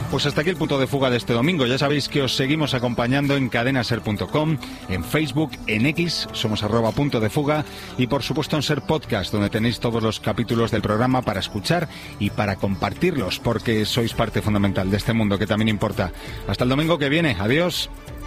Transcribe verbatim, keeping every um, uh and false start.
Pues hasta aquí el punto de fuga de este domingo. Ya sabéis que os seguimos acompañando en cadena ser punto com, en Facebook, en X, somos arroba punto de fuga, y por supuesto en Ser Podcast, donde tenéis todos los capítulos del programa para escuchar y para compartirlos, porque sois parte fundamental de este mundo que también importa. Hasta el domingo que viene. Adiós.